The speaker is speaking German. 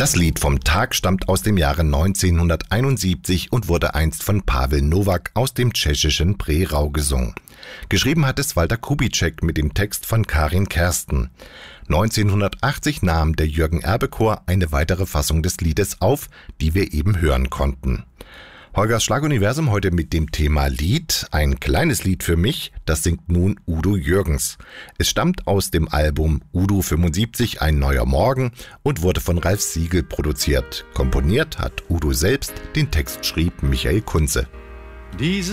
Das Lied vom Tag stammt aus dem Jahre 1971 und wurde einst von Pavel Nowak aus dem tschechischen Prerau gesungen. Geschrieben hat es Walter Kubitschek mit dem Text von Karin Kersten. 1980 nahm der Jürgen-Erbe-Chor eine weitere Fassung des Liedes auf, die wir eben hören konnten. Holgers Schlaguniversum heute mit dem Thema Lied, ein kleines Lied für mich, das singt nun Udo Jürgens. Es stammt aus dem Album Udo 75, ein neuer Morgen und wurde von Ralf Siegel produziert. Komponiert hat Udo selbst, den Text schrieb Michael Kunze.